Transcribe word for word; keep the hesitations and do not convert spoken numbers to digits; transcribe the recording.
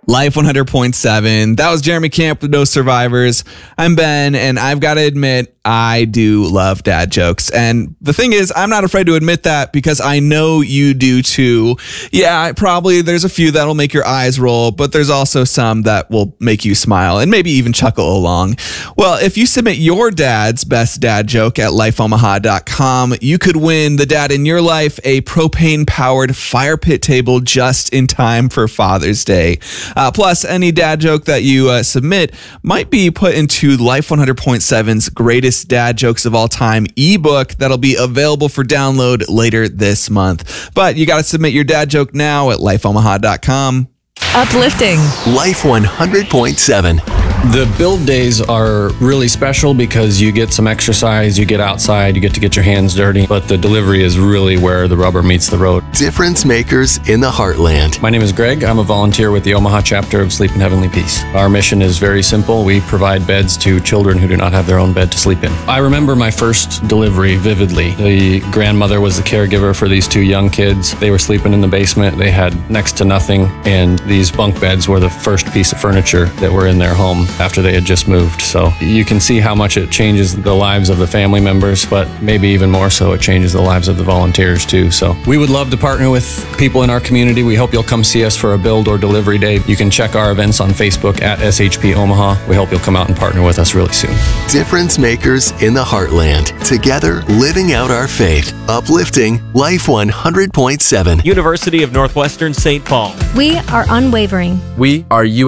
Life one hundred point seven. That was Jeremy Camp with No Survivors. I'm Ben, and I've got to admit, I do love dad jokes. And the thing is, I'm not afraid to admit that because I know you do too. Yeah, probably there's a few that'll make your eyes roll, but there's also some that will make you smile and maybe even chuckle along. Well, if you submit your dad's best dad joke at life omaha dot com, you could win the dad in your life a propane-powered fire pit table just in time for Father's Day. Uh, plus, any dad joke that you uh, submit might be put into Life one hundred point seven's Greatest Dad Jokes of All Time ebook that'll be available for download later this month. But you got to submit your dad joke now at life omaha dot com. Uplifting. Life one hundred point seven. The build days are really special because you get some exercise, you get outside, you get to get your hands dirty, but the delivery is really where the rubber meets the road. Difference makers in the heartland. My name is Greg. I'm a volunteer with the Omaha chapter of Sleep in Heavenly Peace. Our mission is very simple. We provide beds to children who do not have their own bed to sleep in. I remember my first delivery vividly. The grandmother was the caregiver for these two young kids. They were sleeping in the basement. They had next to nothing, and these bunk beds were the first piece of furniture that were in their home after they had just moved. So you can see how much it changes the lives of the family members, but maybe even more so it changes the lives of the volunteers too. So we would love to partner with people in our community. We hope you'll come see us for a build or delivery day. You can check our events on Facebook at S H P Omaha. We hope you'll come out and partner with us really soon. Difference makers in the heartland. Together, living out our faith. Uplifting Life one hundred point seven. University of Northwestern Saint Paul. We are unwavering. We are U